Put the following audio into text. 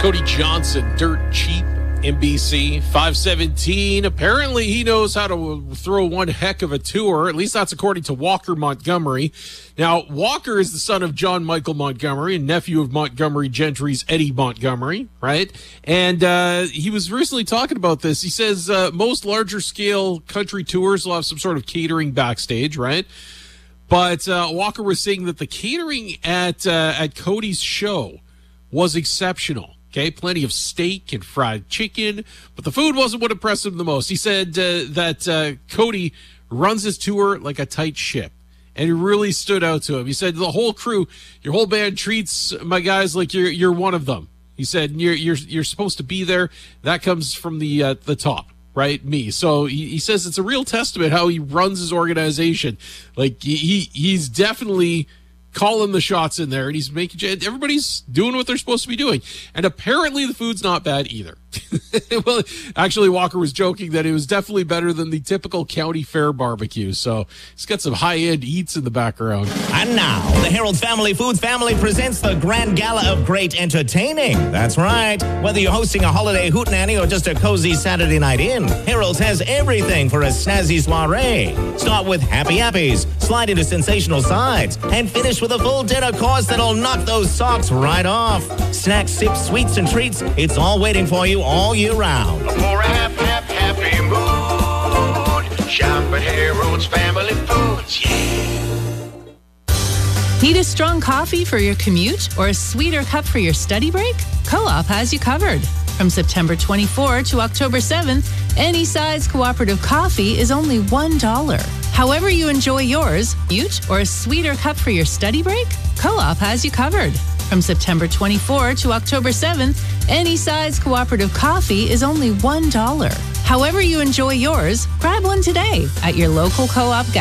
Cody Johnson, Dirt Cheap, NBC, 517. Apparently, he knows how to throw one heck of a tour. At least that's according to Walker Montgomery. Now, Walker is the son of John Michael Montgomery and nephew of Montgomery Gentry's Eddie Montgomery, right? And he was recently talking about this. He says most larger scale country tours will have some sort of catering backstage, right? But Walker was saying that the catering at Cody's show was exceptional. Okay, plenty of steak and fried chicken, but the food wasn't what impressed him the most. He said that Cody runs his tour like a tight ship, and it really stood out to him. He said the whole crew, your whole band treats my guys like you're one of them. He said you're supposed to be there. That comes from the top, right? Me. So he says it's a real testament how he runs his organization. Like he's definitely calling the shots in there, and he's making everybody's doing what they're supposed to be doing. And apparently the food's not bad either. Well, actually, Walker was joking that it was definitely better than the typical county fair barbecue. So he's got some high-end eats in the background. And now, the Harold's Family Foods family presents the Grand Gala of Great Entertaining. That's right. Whether you're hosting a holiday hootenanny or just a cozy Saturday night in, Harold's has everything for a snazzy soiree. Start with happy appies, slide into sensational sides, and finish with a full dinner course that'll knock those socks right off. Snacks, sips, sweets, and treats, it's all waiting for you all year round. For a happy mood, shop at Harold's Family Foods, yeah. Need a strong coffee for your commute or a sweeter cup for your study break? Co-op has you covered. From September 24 to October 7th, any size cooperative coffee is only $1. However you enjoy yours, commute or a sweeter cup for your study break? Co-op has you covered. From September 24 to October 7th, any size cooperative coffee is only $1. However you enjoy yours, grab one today at your local co-op